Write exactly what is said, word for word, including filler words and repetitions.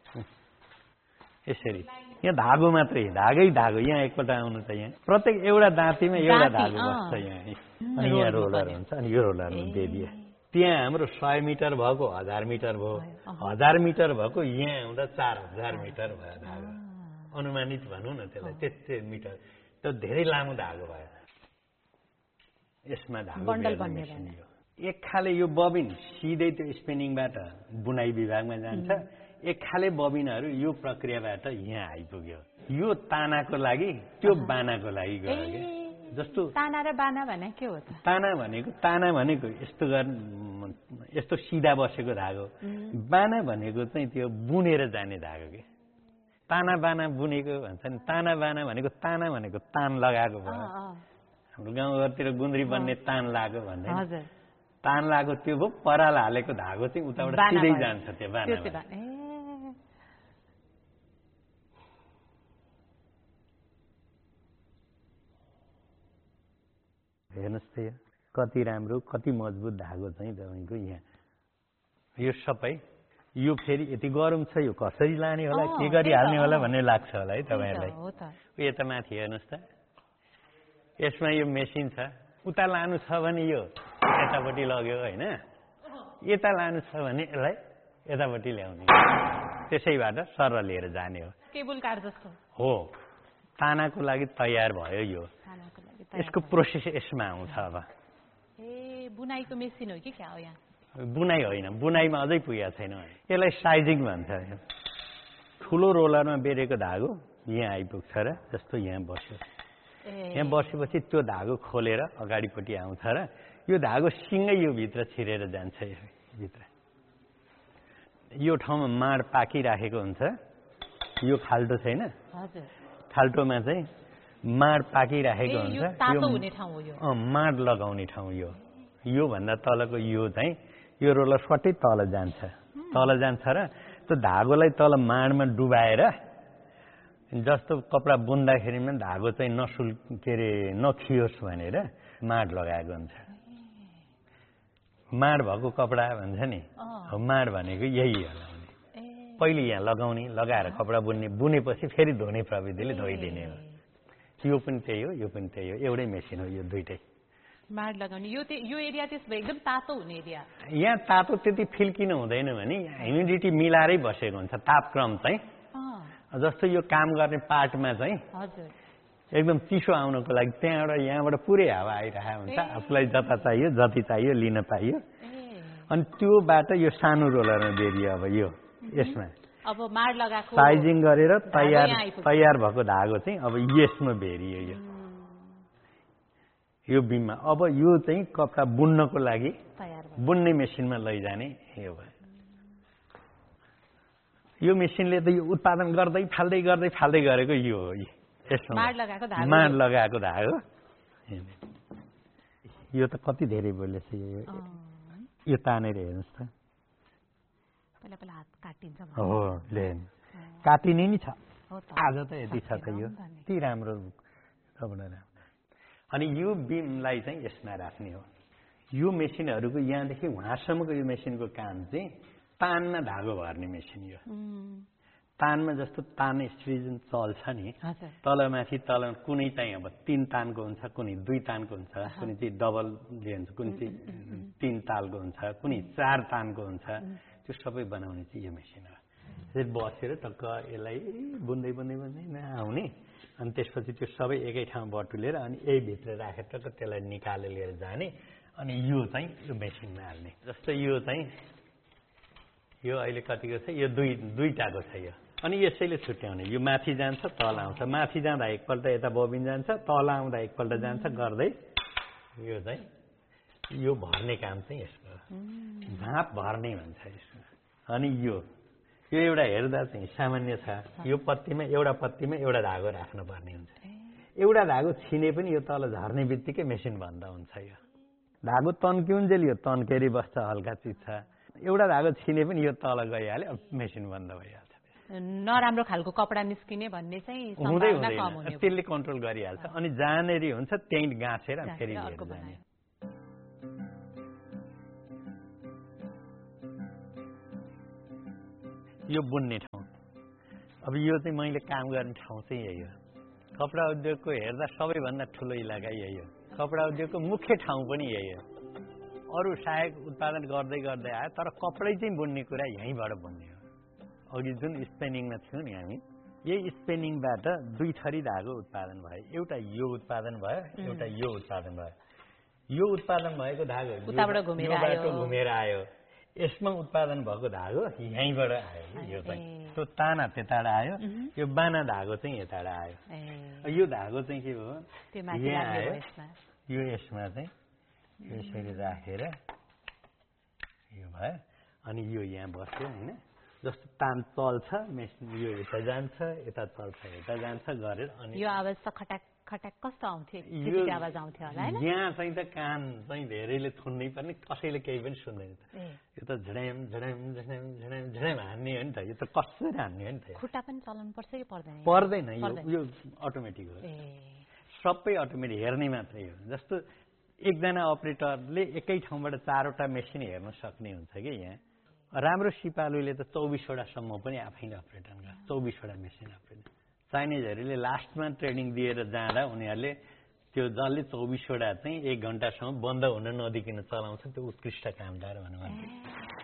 यसरी यहाँ धागो मात्रै धागै धागो यहाँ एकपल्ट आउनु त यहाँ प्रत्येक एउटा दाँतीमा एउटा धागो बस्छ यहाँ अनि यहाँ रोलर हुन्छ अनि यो रोलर दिए त्यहाँ हाम्रो सय मिटर भएको हजार मिटर भयो हजार मिटर भएको यहाँ आउँदा चार हजार मिटर भयो धागो अनुमानित भनौँ न त्यसलाई त्यति मिटर त्यो धेरै लामो धागो भयो यसमा धागो एक खाले यो बबिन सिधै त्यो स्पिनिङबाट बुनाइ विभागमा जान्छ एक खाले बबिनहरू यो प्रक्रियाबाट यहाँ आइपुग्यो यो तानाको लागि त्यो बानाको लागि गयो के जस्तो ताना र बाना भने के हो त ताना भनेको ताना भनेको यस्तो गर यस्तो सिधा बसेको धागो बाना भनेको चाहिँ त्यो बुनेर जाने धागो के ताना बाना बुनेको भन्छ नि ताना बाना भनेको ताना भनेको तान लगाएको भयो हाम्रो गाउँघरतिर गुन्द्री बन्ने तान लाग्यो भन्दै तान लाग्यो त्यो भयो पराल हालेको धागो चाहिँ उताबाट सिधै जान्छ त्यो बाना हेर्नुहोस् त यो कति राम्रो कति मजबुत धागो चाहिँ तपाईँको यहाँ यो सबै यो फेरि यति गरम छ यो कसरी लाने होला के गरी हाल्ने होला भन्ने लाग्छ होला है तपाईँहरूलाई यता माथि हेर्नुहोस् त यसमा यो मेसिन छ उता लानु छ भने यो यतापट्टि लग्यो होइन यता लानु छ भने यसलाई यतापट्टि ल्याउने त्यसैबाट सर लिएर जाने हो केबल कार जस्तो हो तानाको लागि तयार भयो यो यसको प्रोसेस यसमा आउँछ अब ए बुनाइको मेसिन हो कि क्या हो यहाँ बुनाइ होइन बुनाइमा अझै पुगेको छैन यसलाई साइजिङ भन्छ ठुलो रोलरमा बेरेको धागो यहाँ आइपुग्छ र जस्तो यहाँ बस्यो यहाँ बसेपछि त्यो धागो खोलेर अगाडिपट्टि आउँछ र यो धागो सिँगै यो भित्र छिरेर जान्छ भित्र यो ठाउँमा माड पाकिराखेको हुन्छ यो खाल्टो छैन खाल्टोमा चाहिँ माड पाकिराखेको हुन्छ यो माड लगाउने ठाउँ यो यो भन्दा तलको यो चाहिँ यो रोलर सट्टै तल जान्छ तल जान्छ र त्यो धागोलाई तल माडमा डुबाएर जस्तो कपडा बुन्दाखेरिमा धागो चाहिँ नसुल के अरे नखियोस् भनेर माड लगाएको हुन्छ माड भएको कपडा भन्छ नि माड भनेको यही होला पहिले यहाँ लगाउने लगाएर कपडा बुन्ने बुनेपछि फेरि धुने प्रविधिले धोइदिने हो यो पनि त्यही हो यो पनि त्यही हो एउटै मेसिन हो यो दुइटै माड लगाउने यो यो एरिया त्यसो एकदम तातो हुने एरिया यहाँ तातो त्यति फिल किन हुँदैन भने ह्युमिडिटी मिलाएरै बसेको हुन्छ तापक्रम चाहिँ जस्तो यो काम गर्ने पार्टमा चाहिँ एकदम चिसो आउनको लागि त्यहाँबाट यहाँबाट पुरै हावा आइरहेको हुन्छ आफूलाई जता चाहियो जति चाहियो लिन पाइयो अनि त्योबाट यो सानो रोलरमा बेरियो अब यो यसमा अब माड लगाएको साइजिङ गरेर तयार तयार भएको धागो चाहिँ अब यसमा बेरियो यो यो बिममा अब यो चाहिँ कपडा बुन्नको लागि बुन्ने मेसिनमा लैजाने यो भयो यो मेसिनले त यो उत्पादन गर्दै फाल्दै गर्दै फाल्दै गरेको यो हो यसमा माड लगाएको धागो माड लगाएको धागो यो त कति धेरै बोलेछ यो यो तानेर हेर्नुहोस् त पहिला पहिला हात काटिन्छ हो ले काटिने नि छ आज त यति छ त यो यति राम्रो अनि यो बिमलाई चाहिँ यसमा राख्ने हो यो मेसिनहरूको यहाँदेखि वहाँसम्मको यो मेसिनको काम चाहिँ तानमा धागो भर्ने मेसिन यो तानमा जस्तो तान स्त्री जुन चल्छ नि तलमाथि तल कुनै चाहिँ अब तीन तानको हुन्छ कुनै दुई तानको हुन्छ कुनै चाहिँ डबल हुन्छ कुनै चाहिँ तीन तालको हुन्छ कुनै चार तानको हुन्छ त्यो सबै बनाउने चाहिँ यो मेसिन हो त्यसरी बसेर टक्क यसलाई बुन्दै बुन्दै बुन्दै आउने अनि त्यसपछि त्यो सबै एकै ठाउँ बटुलेर अनि यही भित्र राखेर टक्क त्यसलाई निकालेर लिएर जाने अनि यो चाहिँ यो मेसिनमा हाल्ने जस्तो यो चाहिँ यो अहिले कतिको छ यो दुई दुईटाको छ यो अनि यसैले छुट्याउने यो माथि जान्छ तल आउँछ माथि जाँदा एकपल्ट यता बबिन जान्छ तल आउँदा एकपल्ट जान्छ गर्दै यो चाहिँ यो भर्ने काम चाहिँ यसको झाँप भर्ने भन्छ यसमा अनि यो यो एउटा हेर्दा चाहिँ सामान्य छ यो पत्तीमा एउटा पत्तीमा एउटा धागो राख्नुपर्ने हुन्छ एउटा धागो छिने पनि यो तल झर्ने बित्तिकै मेसिन बन्द हुन्छ यो धागो तन्किउन्जेल यो तन्केरी बस्छ हल्का चिज छ एउटा धागो छिने पनि यो तल गइहाल्यो मेसिन बन्द भइहाल्छ नराम्रो खालको कपडा निस्किने भन्ने चाहिँ सम्भावना कम हुने त्यसले कन्ट्रोल गरिहाल्छ अनि जहाँनेरि हुन्छ त्यही गाँसेर फेरि लिएर जाने यो बुन्ने ठाउँ अब यो चाहिँ मैले काम गर्ने ठाउँ चाहिँ यही हो कपडा उद्योगको हेर्दा सबैभन्दा ठुलो इलाका यही हो कपडा उद्योगको मुख्य ठाउँ पनि यही हो अरू सहायक उत्पादन गर्दै गर्दै आयो तर कपडै चाहिँ बुन्ने कुरा यहीँबाट बुन्ने हो अघि जुन स्पेनिङमा थियौँ नि हामी यही स्पेनिङबाट दुई थरी धागो उत्पादन भयो एउटा यो उत्पादन भयो एउटा यो उत्पादन भयो यो उत्पादन भएको धागो योबाट घुमेर आयो यसमा उत्पादन भएको धागो यहीँबाट आयो यो चाहिँ त्यो ताना त्यताबाट आयो यो बाना धागो चाहिँ यताबाट आयो यो धागो चाहिँ के भयो यहाँ आयो यो यसमा चाहिँ यसरी राखेर यो भयो अनि यो यहाँ बस्यो होइन जस्तो तान चल्छ मेसिन यो यता जान्छ यता चल्छ यता जान्छ गरेर अनि यो आवाज त खटाक खटाक कस्तो आउँथ्यो यो आवाज आउँथ्यो होला हैन यहाँ चाहिँ त कान चाहिँ धेरैले थुन्नै पर्ने कसैले केही पनि सुन्दैन त यो त झड्याम झड्याम झड्याम झड्याम झड्याम हान्ने हो नि त यो त कसरी हान्ने हो नि त खुट्टा पनि चलाउनु पर्छ कि पर्दैन पर्दैन यो अटोमेटिक हो सबै अटोमेटिक हेर्ने मात्रै हो जस्तो एकजना अपरेटरले एकै ठाउँबाट चारवटा मेसिन हेर्न सक्ने हुन्छ कि यहाँ राम्रो सिपालुले त चौबिसवटासम्म पनि आफैले अपरेटन गर्छ चौबिसवटा मेसिन अपरेट चाइनिजहरूले लास्टमा ट्रेनिङ दिएर जाँदा उनीहरूले त्यो जसले चौबिसवटा चाहिँ एक घन्टासम्म बन्द हुन नदिकन चलाउँछ त्यो उत्कृष्ट कामदार भन्नु